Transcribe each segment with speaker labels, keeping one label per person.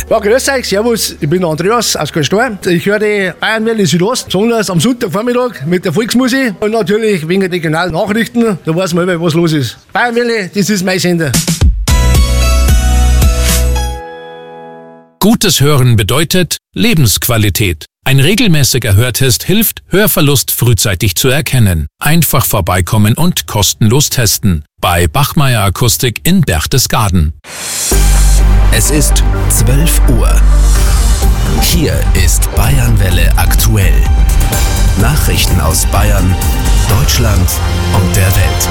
Speaker 1: Ja, grüß euch, servus, ich bin Andreas aus Köln. Ich höre die Bayernwelle Südost, besonders am Sonntagvormittag mit der Volksmusik und natürlich wegen der regionalen Nachrichten, da weiß man immer, was los ist. Bayernwelle, das ist mein Sender.
Speaker 2: Gutes Hören bedeutet Lebensqualität. Ein regelmäßiger Hörtest hilft, Hörverlust frühzeitig zu erkennen. Einfach vorbeikommen und kostenlos testen. Bei Bachmeier Akustik in Berchtesgaden.
Speaker 3: Es ist 12 Uhr. Hier ist Bayernwelle aktuell. Nachrichten aus Bayern, Deutschland und der Welt.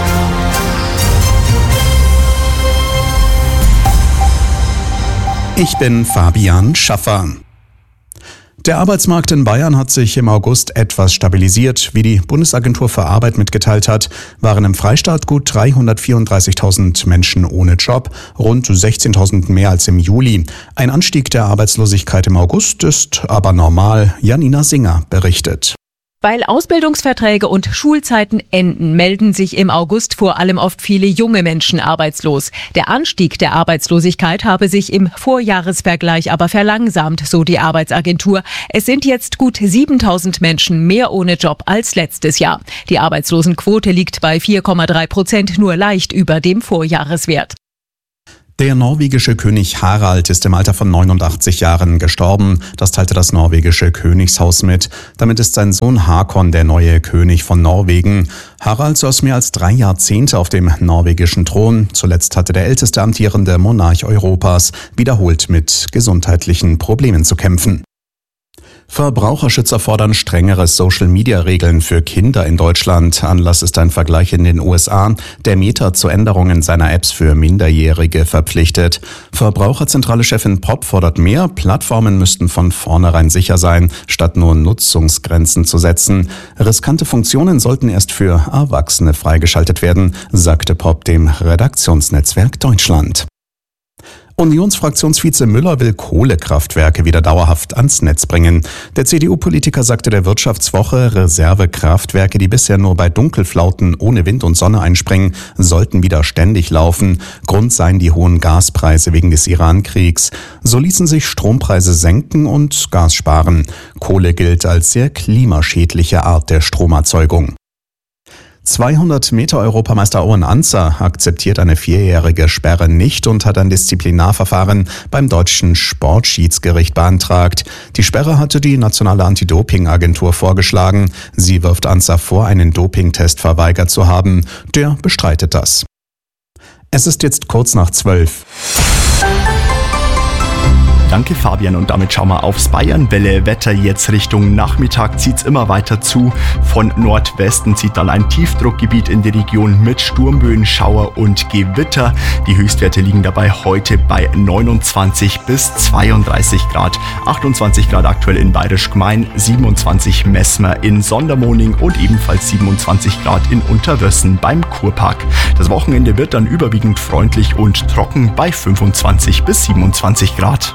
Speaker 4: Ich bin Fabian Schaffer. Der Arbeitsmarkt in Bayern hat sich im August etwas stabilisiert. Wie die Bundesagentur für Arbeit mitgeteilt hat, waren im Freistaat gut 334.000 Menschen ohne Job, rund 16.000 mehr als im Juli. Ein Anstieg der Arbeitslosigkeit im August ist aber normal. Janina Singer berichtet.
Speaker 5: Weil Ausbildungsverträge und Schulzeiten enden, melden sich im August vor allem oft viele junge Menschen arbeitslos. Der Anstieg der Arbeitslosigkeit habe sich im Vorjahresvergleich aber verlangsamt, so die Arbeitsagentur. Es sind jetzt gut 7.000 Menschen mehr ohne Job als letztes Jahr. Die Arbeitslosenquote liegt bei 4,3%, nur leicht über dem Vorjahreswert.
Speaker 4: Der norwegische König Harald ist im Alter von 89 Jahren gestorben. Das teilte das norwegische Königshaus mit. Damit ist sein Sohn Hakon der neue König von Norwegen. Harald saß mehr als 3 Jahrzehnte auf dem norwegischen Thron. Zuletzt hatte der älteste amtierende Monarch Europas wiederholt mit gesundheitlichen Problemen zu kämpfen. Verbraucherschützer fordern strengere Social-Media-Regeln für Kinder in Deutschland. Anlass ist ein Vergleich in den USA, der Meta zu Änderungen seiner Apps für Minderjährige verpflichtet. Verbraucherzentrale Chefin Popp fordert mehr. Plattformen müssten von vornherein sicher sein, statt nur Nutzungsgrenzen zu setzen. Riskante Funktionen sollten erst für Erwachsene freigeschaltet werden, sagte Popp dem Redaktionsnetzwerk Deutschland. Unionsfraktionsvize Müller will Kohlekraftwerke wieder dauerhaft ans Netz bringen. Der CDU-Politiker sagte der Wirtschaftswoche, Reservekraftwerke, die bisher nur bei Dunkelflauten ohne Wind und Sonne einspringen, sollten wieder ständig laufen. Grund seien die hohen Gaspreise wegen des Iran-Kriegs. So ließen sich Strompreise senken und Gas sparen. Kohle gilt als sehr klimaschädliche Art der Stromerzeugung. 200-Meter-Europameister Owen Ancer akzeptiert eine 4-jährige Sperre nicht und hat ein Disziplinarverfahren beim deutschen Sportschiedsgericht beantragt. Die Sperre hatte die nationale Anti-Doping-Agentur vorgeschlagen. Sie wirft Ancer vor, einen Dopingtest verweigert zu haben. Der bestreitet das. Es ist jetzt kurz nach 12.
Speaker 6: Danke Fabian und damit schauen wir aufs Bayernwelle-Wetter. Jetzt Richtung Nachmittag zieht's immer weiter zu. Von Nordwesten zieht dann ein Tiefdruckgebiet in die Region mit Sturmböen, Schauer und Gewitter. Die Höchstwerte liegen dabei heute bei 29 bis 32 Grad. 28 Grad aktuell in Bayerisch Gmein, 27 Messmer in Sondermoning und ebenfalls 27 Grad in Unterwössen beim Kurpark. Das Wochenende wird dann überwiegend freundlich und trocken bei 25 bis 27 Grad.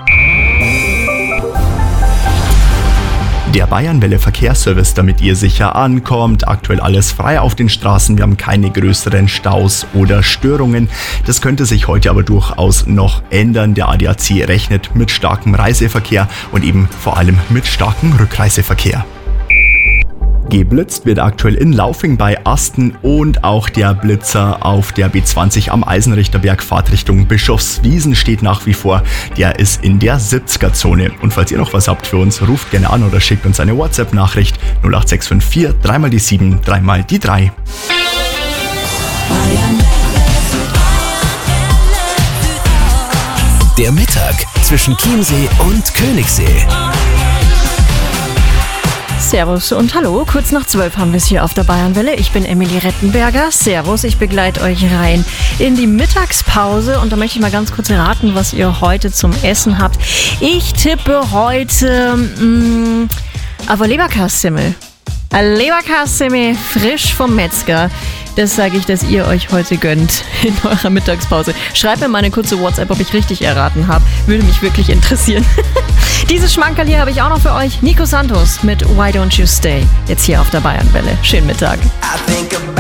Speaker 6: Der Bayernwelle Verkehrsservice, damit ihr sicher ankommt. Aktuell alles frei auf den Straßen. Wir haben keine größeren Staus oder Störungen. Das könnte sich heute aber durchaus noch ändern. Der ADAC rechnet mit starkem Reiseverkehr und eben vor allem mit starkem Rückreiseverkehr. Geblitzt wird aktuell in Laufing bei Asten und auch der Blitzer auf der B20 am Eisenrichterberg Fahrtrichtung Bischofswiesen steht nach wie vor. Der ist in der 70er-Zone. Und falls ihr noch was habt für uns, ruft gerne an oder schickt uns eine WhatsApp-Nachricht 08654 3 die 7 3 die 3.
Speaker 3: Der Mittag zwischen Chiemsee und Königssee.
Speaker 7: Servus und hallo, kurz nach 12 haben wir es hier auf der Bayernwelle. Ich bin Emily Rettenberger. Servus, ich begleite euch rein in die Mittagspause und da möchte ich mal ganz kurz raten, was ihr heute zum Essen habt. Ich tippe heute auf eine Leberkassemmel. Eine Leberkassemmel frisch vom Metzger. Das sage ich, dass ihr euch heute gönnt in eurer Mittagspause. Schreibt mir mal eine kurze WhatsApp, ob ich richtig erraten habe. Würde mich wirklich interessieren. Dieses Schmankerl hier habe ich auch noch für euch. Nico Santos mit Why Don't You Stay. Jetzt hier auf der Bayernwelle. Schönen Mittag.